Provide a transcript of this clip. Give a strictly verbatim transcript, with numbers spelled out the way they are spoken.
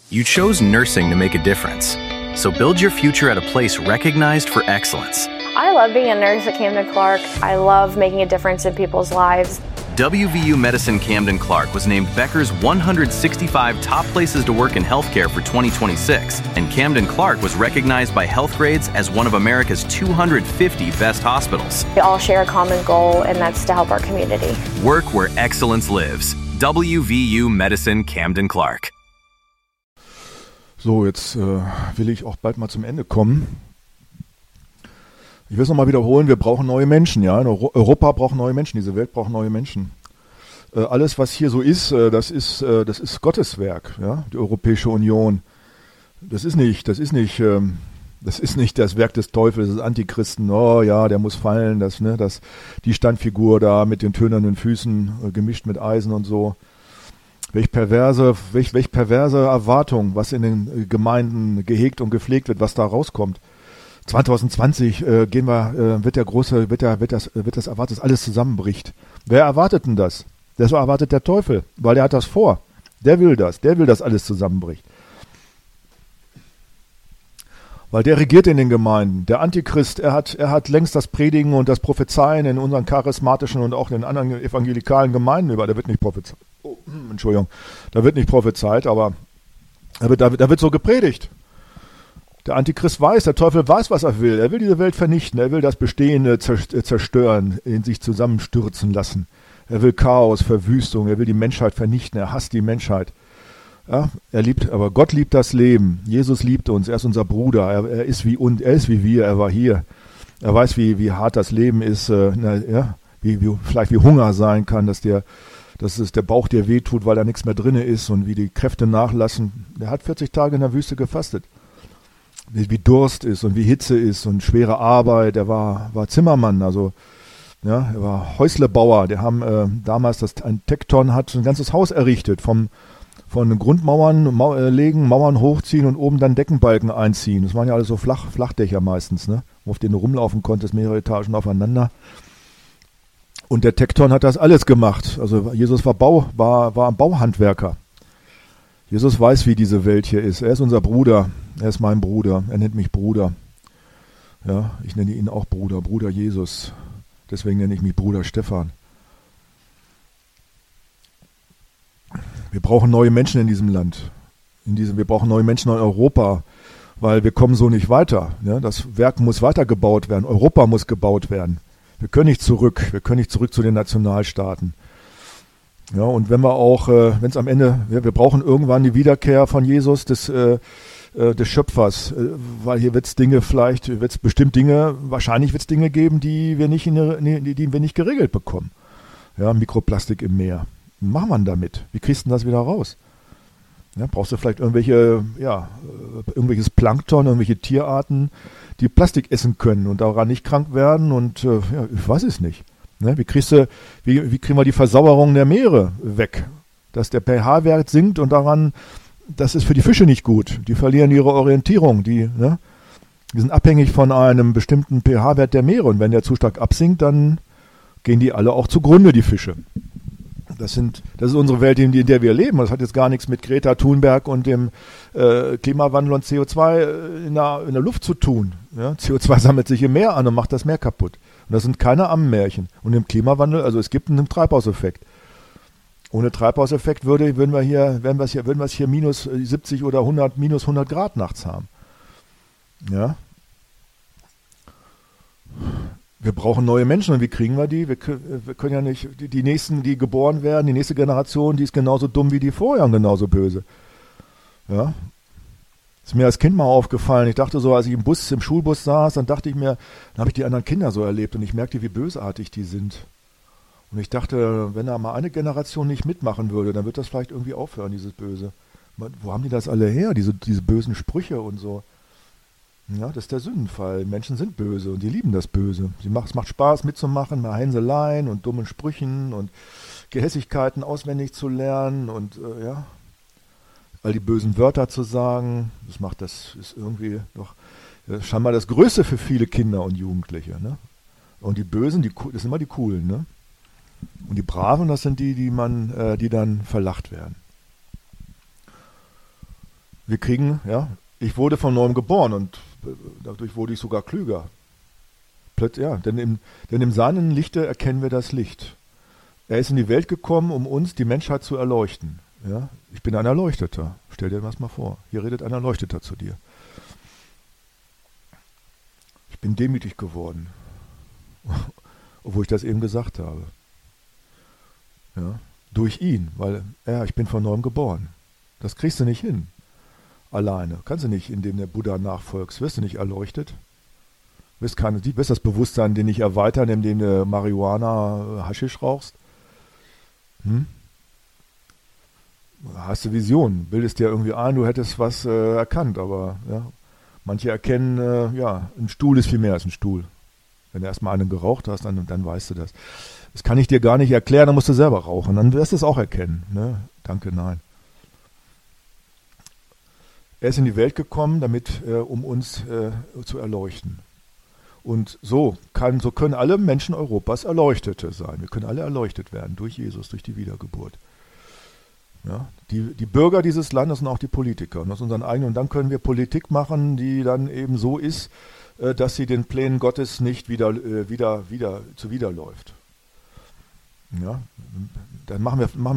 You chose nursing to make a difference. So build your future at a place recognized for excellence. I love being a nurse at Camden Clark. I love making a difference in people's lives. W V U Medicine Camden Clark was named Becker's one hundred sixty-five top places to work in healthcare for twenty twenty-six, and Camden Clark was recognized by Healthgrades as one of America's two hundred fifty best hospitals. We all share a common goal, and that's to help our community. Work where excellence lives. W V U Medicine Camden Clark. So, jetzt äh, will ich auch bald mal zum Ende kommen. Ich will es nochmal wiederholen, wir brauchen neue Menschen, ja. Europa braucht neue Menschen, diese Welt braucht neue Menschen. Äh, alles, was hier so ist, äh, das ist, äh, das ist Gottes Werk, ja, die Europäische Union. Das ist nicht, das ist nicht, ähm, das ist nicht das Werk des Teufels, des Antichristen. Oh ja, der muss fallen, das, ne, das, die Standfigur da mit den tönernen Füßen, äh, gemischt mit Eisen und so. Welch perverse, welch, welch perverse Erwartung, was in den Gemeinden gehegt und gepflegt wird, was da rauskommt. zwanzig zwanzig äh, gehen wir, äh, wird der große, wird der, wird das, wird das erwartet, dass alles zusammenbricht. Wer erwartet denn das? Das erwartet der Teufel, weil der hat das vor. Der will das, der will, dass alles zusammenbricht. Weil der regiert in den Gemeinden. Der Antichrist, er hat, er hat längst das Predigen und das Prophezeien in unseren charismatischen und auch in anderen evangelikalen Gemeinden über. Da wird nicht prophezeit. Oh, Entschuldigung. Da wird nicht prophezeit, aber da wird, da wird, da wird so gepredigt. Der Antichrist weiß, der Teufel weiß, was er will. Er will diese Welt vernichten. Er will das Bestehende zerstören, in sich zusammenstürzen lassen. Er will Chaos, Verwüstung. Er will die Menschheit vernichten. Er hasst die Menschheit. Ja, er liebt, aber Gott liebt das Leben. Jesus liebt uns. Er ist unser Bruder. Er, er ist wie und er ist wie wir. Er war hier. Er weiß, wie, wie hart das Leben ist. Äh, na, ja, wie, wie, vielleicht wie Hunger sein kann, dass der, dass es der Bauch dir wehtut, weil da nichts mehr drin ist und wie die Kräfte nachlassen. Er hat vierzig Tage in der Wüste gefastet. Wie, wie Durst ist und wie Hitze ist und schwere Arbeit. Er war, war Zimmermann, also ja, er war Häuslebauer. Der haben äh, damals das ein Tekton hat ein ganzes Haus errichtet, vom von Grundmauern Mau äh, legen, Mauern hochziehen und oben dann Deckenbalken einziehen. Das waren ja alles so Flach, Flachdächer meistens, ne, auf denen du rumlaufen konntest, mehrere Etagen aufeinander. Und der Tekton hat das alles gemacht. Also Jesus war Bau, war war ein Bauhandwerker. Jesus weiß, wie diese Welt hier ist. Er ist unser Bruder. Er ist mein Bruder. Er nennt mich Bruder. Ja, ich nenne ihn auch Bruder, Bruder Jesus. Deswegen nenne ich mich Bruder Stefan. Wir brauchen neue Menschen in diesem Land. In diesem, wir brauchen neue Menschen in Europa, weil wir kommen so nicht weiter. Ja, das Werk muss weitergebaut werden. Europa muss gebaut werden. Wir können nicht zurück. Wir können nicht zurück zu den Nationalstaaten. Ja, und wenn wir auch, äh, wenn es am Ende, ja, wir brauchen irgendwann die Wiederkehr von Jesus, des, äh, äh, des Schöpfers, äh, weil hier wird es Dinge vielleicht, wird es bestimmt Dinge, wahrscheinlich wird es Dinge geben, die wir nicht, in eine, die, die wir nicht geregelt bekommen. Ja, Mikroplastik im Meer. Was macht man damit? Wie kriegst du das wieder raus? Ja, brauchst du vielleicht irgendwelche, ja, äh, irgendwelches Plankton, irgendwelche Tierarten, die Plastik essen können und daran nicht krank werden und äh, ja, ich weiß es nicht. Ne, wie, kriegst du, wie, wie kriegen wir die Versauerung der Meere weg? Dass der pH-Wert sinkt und daran, das ist für die Fische nicht gut. Die verlieren ihre Orientierung. Die, ne, die sind abhängig von einem bestimmten pH-Wert der Meere. Und wenn der zu stark absinkt, dann gehen die alle auch zugrunde, die Fische. Das, sind, das ist unsere Welt, in der wir leben. Das hat jetzt gar nichts mit Greta Thunberg und dem äh, Klimawandel und C O zwei in der, in der Luft zu tun. Ja? C O zwei sammelt sich im Meer an und macht das Meer kaputt. Und das sind keine Ammenmärchen. Und im Klimawandel, also es gibt einen Treibhauseffekt. Ohne Treibhauseffekt würde, würden wir hier, würden wir es hier, würden wir es hier minus siebzig oder hundert, minus hundert Grad nachts haben. Ja. Wir brauchen neue Menschen und wie kriegen wir die? Wir, wir können ja nicht, die, die nächsten, die geboren werden, die nächste Generation, die ist genauso dumm wie die vorher und genauso böse. Ja. Ist mir als Kind mal aufgefallen. Ich dachte so, als ich im Bus, im Schulbus saß, dann dachte ich mir, dann habe ich die anderen Kinder so erlebt und ich merkte, wie bösartig die sind. Und ich dachte, wenn da mal eine Generation nicht mitmachen würde, dann wird das vielleicht irgendwie aufhören, dieses Böse. Wo haben die das alle her, diese, diese bösen Sprüche und so? Ja, das ist der Sündenfall. Menschen sind böse und die lieben das Böse. Sie macht, es macht Spaß mitzumachen, mit Hänseleien und dummen Sprüchen und Gehässigkeiten auswendig zu lernen und äh, ja, all die bösen Wörter zu sagen. Das macht das, ist irgendwie doch äh, scheinbar das Größte für viele Kinder und Jugendliche. Ne? Und die Bösen, die, das sind immer die Coolen, ne? Und die Braven, das sind die, die man, äh, die dann verlacht werden. Wir kriegen, ja, ich wurde von neuem geboren und dadurch wurde ich sogar klüger. Plötzlich, ja, denn im, denn im seinen Lichte erkennen wir das Licht. Er ist in die Welt gekommen, um uns, die Menschheit, zu erleuchten. Ja, ich bin ein Erleuchteter. Stell dir das mal vor. Hier redet ein Erleuchteter zu dir. Ich bin demütig geworden, obwohl ich das eben gesagt habe. Ja, durch ihn, weil, ja, ich bin von neuem geboren. Das kriegst du nicht hin. Alleine. Kannst du nicht, indem der Buddha nachfolgst. Wirst du nicht erleuchtet. Wirst, keine, wirst das Bewusstsein dir nicht erweitern, indem du Marihuana, Haschisch rauchst. Hm? Hast du Visionen, bildest dir irgendwie ein, du hättest was äh, erkannt, aber ja, manche erkennen, äh, ja, ein Stuhl ist viel mehr als ein Stuhl. Wenn du erstmal einen geraucht hast, dann, dann weißt du das. Das kann ich dir gar nicht erklären, dann musst du selber rauchen, dann wirst du es auch erkennen. Ne? Danke, nein. Er ist in die Welt gekommen, damit, äh, um uns äh, zu erleuchten. Und so, kann, so können alle Menschen Europas Erleuchtete sein. Wir können alle erleuchtet werden durch Jesus, durch die Wiedergeburt. Ja, die, die Bürger dieses Landes und auch die Politiker und aus unseren eigenen. Und dann können wir Politik machen, die dann eben so ist, äh, dass sie den Plänen Gottes nicht wieder, äh, wieder, wieder zuwiderläuft. Ja, dann machen wir, machen